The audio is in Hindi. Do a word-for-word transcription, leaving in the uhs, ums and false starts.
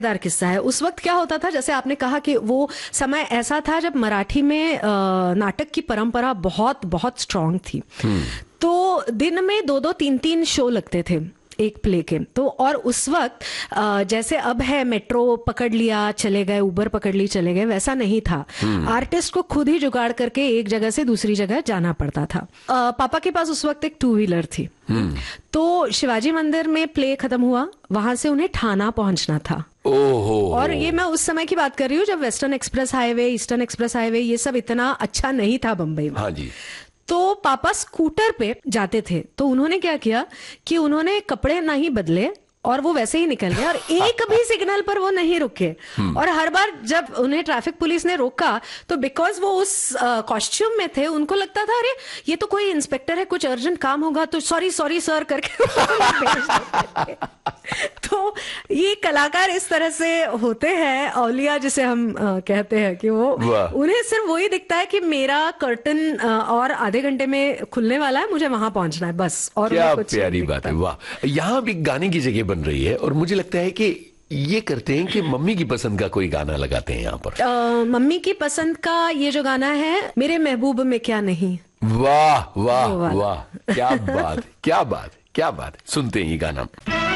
मजेदार किस्सा है। उस वक्त क्या होता था, जैसे आपने कहा कि वो समय ऐसा था जब मराठी में अ, नाटक की परंपरा बहुत बहुत स्ट्रांग थी। तो दिन में दो दो तीन तीन शो लगते थे एक प्ले के। तो और उस वक्त अ, जैसे अब है मेट्रो पकड़ लिया चले गए, उबर पकड़ ली चले गए, वैसा नहीं था। आर्टिस्ट को खुद ही जुगाड़ करके एक जगह से दूसरी जगह जाना पड़ता था। अ, पापा के पास उस वक्त एक टू व्हीलर थी। तो शिवाजी मंदिर में प्ले खत्म हुआ, वहां से उन्हें ठाना पहुंचना था। ओहो। और ये मैं उस समय की बात कर रही हूँ जब western express highway, eastern express highway, ये सब इतना अच्छा नहीं था बंबई में। हाँ जी। तो पापा स्कूटर पे जाते थे, तो उन्होंने क्या किया कि उन्होंने कपड़े नहीं बदले और वो वैसे ही निकल गए और एक भी सिग्नल पर वो नहीं रुके। और हर बार जब उन्हें ट्रैफिक पुलिस ने रोका तो बिकॉज वो उस कॉस्ट्यूम में थे, उनको लगता था अरे ये तो कोई इंस्पेक्टर है, कुछ अर्जेंट काम होगा, तो सॉरी सॉरी सर करके भेज देते थे। तो ये कलाकार इस तरह से होते हैं, औलिया जिसे हम अ, कहते हैं कि वो उन्हें सिर्फ वही दिखता है कि मेरा कर्टन अ, और आधे घंटे में खुलने वाला है, मुझे वहां पहुंचना है बस। और क्या कुछ प्यारी बात है, वाह। यहाँ भी गाने की जगह बन रही है और मुझे लगता है कि ये करते हैं कि मम्मी की पसंद का कोई गाना लगाते हैं यहाँ पर। आ, मम्मी की पसंद का ये जो गाना है, मेरे महबूब में क्या नहीं। वाह वाह वाह, क्या बात, क्या बात, क्या बात। सुनते हैं ये गाना।